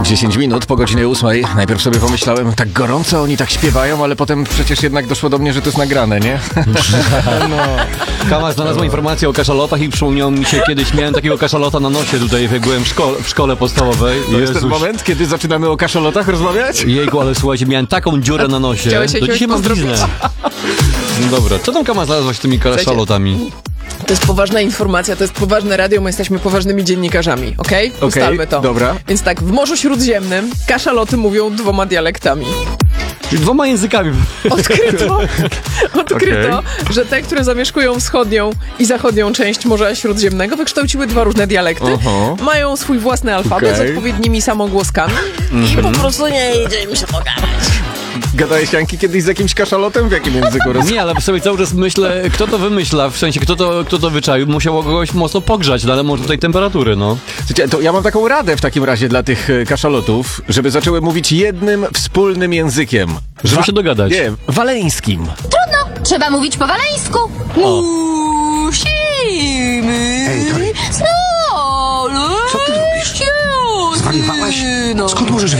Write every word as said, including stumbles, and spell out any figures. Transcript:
dziesięć minut po godzinie ósmej. Najpierw sobie pomyślałem, tak gorąco oni tak śpiewają, ale potem przecież jednak doszło do mnie, że to jest nagrane, nie? No. Kama znalazła informację o kaszalotach i przypomniał mi się, kiedyś miałem takiego kaszalota na nosie tutaj, jak byłem w szkole, w szkole podstawowej. To jest ten moment, kiedy zaczynamy o kaszalotach rozmawiać? Jejku, ale słuchajcie, miałem taką dziurę na nosie. Chciałeś się Do dzisiaj mam pozdrowić? bliznę. No dobra, co tam Kama znalazłaś z tymi kaszalotami? To jest poważna informacja, to jest poważne radio, my jesteśmy poważnymi dziennikarzami, okej? Okay? Okej, Ustalmy to. dobra. Więc tak, w Morzu Śródziemnym kaszaloty mówią dwoma dialektami. Czyli dwoma językami. Odkryto, odkryto, Okej. że te, które zamieszkują wschodnią i zachodnią część Morza Śródziemnego, wykształciły dwa różne dialekty, Oho. mają swój własny alfabet Okej. z odpowiednimi samogłoskami i po prostu nie idzie im się pogadać. Gadałeś, Janki, kiedyś z jakimś kaszalotem? W jakim języku roz... Nie, ale sobie cały czas myślę, kto to wymyśla, w sensie, kto to, kto to wyczaił, musiało kogoś mocno pogrzać, no ale może tutaj temperatury, no. Słuchajcie, to ja mam taką radę w takim razie dla tych e, kaszalotów, żeby zaczęły mówić jednym wspólnym językiem. Żeby się dogadać. Nie, waleńskim. Trudno, trzeba mówić po waleńsku. Musimy Ej, Tori. znaleźć Co ty robisz? Zwariowałaś? Skąd możesz